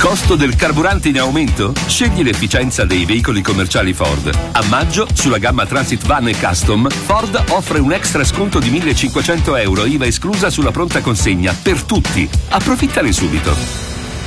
Costo del carburante in aumento? Scegli l'efficienza dei veicoli commerciali Ford. A maggio, sulla gamma Transit Van e Custom, Ford offre un extra sconto di €1.500, IVA esclusa sulla pronta consegna, per tutti. Approfittane subito.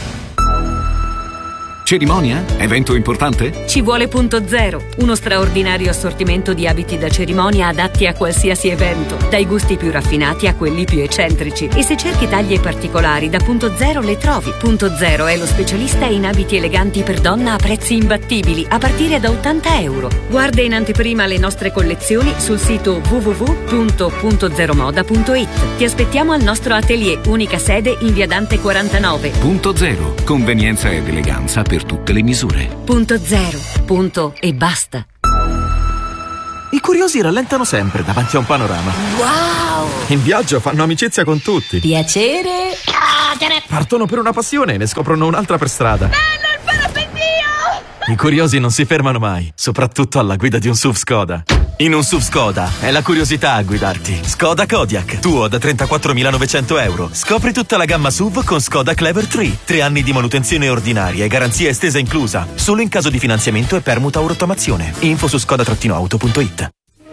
Cerimonia? Evento importante? Ci vuole Punto Zero, uno straordinario assortimento di abiti da cerimonia adatti a qualsiasi evento, dai gusti più raffinati a quelli più eccentrici. E se cerchi taglie particolari, da Punto Zero le trovi. Punto Zero è lo specialista in abiti eleganti per donna a prezzi imbattibili, a partire da €80. Guarda in anteprima le nostre collezioni sul sito www.puntozeromoda.it. Ti aspettiamo al nostro atelier, unica sede in via Dante 49. Punto Zero, convenienza ed eleganza per tutte le misure. Punto Zero, punto e basta. I curiosi rallentano sempre davanti a un panorama. Wow! In viaggio fanno amicizia con tutti. Piacere. Partono per una passione e ne scoprono un'altra per strada. Bello il parapendio! I curiosi non si fermano mai, soprattutto alla guida di un SUV Skoda. In un SUV Skoda è la curiosità a guidarti. Skoda Kodiaq, tuo da €34.900. Scopri tutta la gamma SUV con Skoda Clever 3. 3 anni di manutenzione ordinaria e garanzia estesa inclusa. Solo in caso di finanziamento e permuta o rottamazione. Info su skoda-auto.it.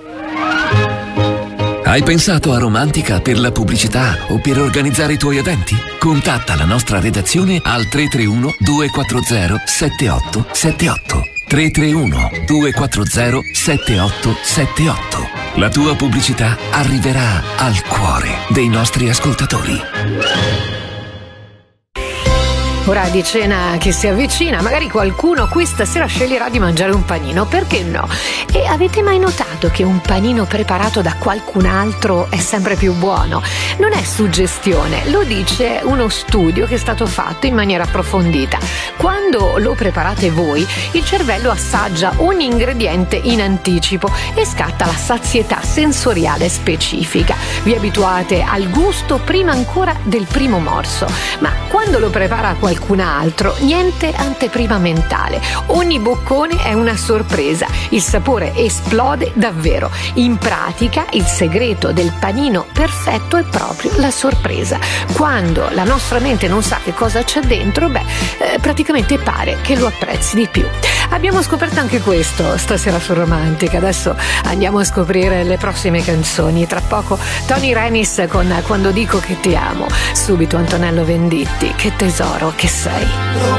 Hai pensato a Romantica per la pubblicità o per organizzare i tuoi eventi? Contatta la nostra redazione al 331 240 7878. 331 240 7878. La tua pubblicità arriverà al cuore dei nostri ascoltatori. Ora di cena che si avvicina, magari qualcuno questa sera sceglierà di mangiare un panino, perché no? E avete mai notato che un panino preparato da qualcun altro è sempre più buono? Non è suggestione, lo dice uno studio che è stato fatto in maniera approfondita. Quando lo preparate voi, il cervello assaggia ogni ingrediente in anticipo e scatta la sazietà sensoriale specifica. Vi abituate al gusto prima ancora del primo morso, ma quando lo prepara qualcun altro, niente anteprima mentale. Ogni boccone è una sorpresa, il sapore esplode davvero. In pratica, il segreto del panino perfetto è proprio la sorpresa. Quando la nostra mente non sa che cosa c'è dentro, praticamente pare che lo apprezzi di più. Abbiamo scoperto anche questo stasera su Romantica. Adesso andiamo a scoprire le prossime canzoni. Tra poco Tony Renis con Quando dico che ti amo. Subito Antonello Venditti. Che tesoro che sei.